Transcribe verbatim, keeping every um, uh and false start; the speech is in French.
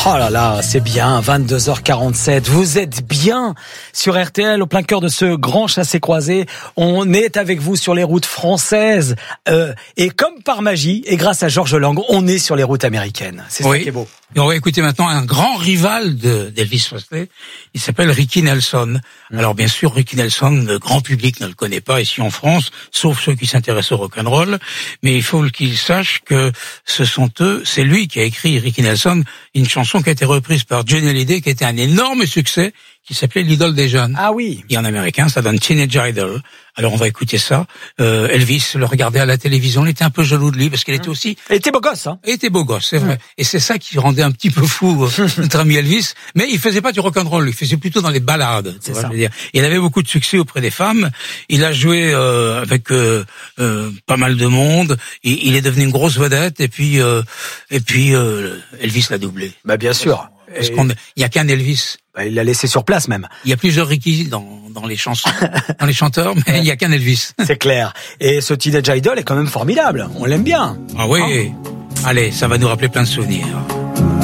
Oh là là, c'est bien, vingt-deux heures quarante-sept. Vous êtes bien sur R T L, au plein cœur de ce grand chassé-croisé. On est avec vous sur les routes françaises. Euh, et comme par magie, et grâce à Georges Lang, on est sur les routes américaines. C'est oui. ça qui est beau. Et on va écouter maintenant un grand rival de, d'Elvis Presley. Il s'appelle Ricky Nelson. Mmh. Alors bien sûr, Ricky Nelson, le grand public ne le connaît pas ici en France, sauf ceux qui s'intéressent au rock'n'roll. Mais il faut qu'ils sachent que ce sont eux, c'est lui qui a écrit, Ricky Nelson, une chanson qui a été reprise par Johnny Hallyday, qui était un énorme succès, qui s'appelait L'idole des jeunes. Ah oui. Et en américain, ça donne Teenage Idol. Alors on va écouter ça. Euh, Elvis le regardait à la télévision, il était un peu jaloux de lui parce qu'il était aussi. Il était beau gosse, hein. Il était beau gosse, c'est vrai. Mmh. Et c'est ça qui rendait un petit peu fou euh, notre ami Elvis. Mais il faisait pas du rock'n'roll, il faisait plutôt dans les ballades. C'est vois, ça. Je veux dire. Il avait beaucoup de succès auprès des femmes. Il a joué euh, avec euh, euh, pas mal de monde. Il, il est devenu une grosse vedette. Et puis euh, et puis euh, Elvis l'a doublé. Bah bien sûr. Parce qu'on, il y a qu'un Elvis. Bah, il l'a laissé sur place même. Il y a plusieurs Ricky dans, dans les chansons, dans les chanteurs, mais il y a qu'un Elvis. C'est clair. Et ce Teenage Idol est quand même formidable. On l'aime bien. Ah oui. Hein? Allez, ça va nous rappeler plein de souvenirs.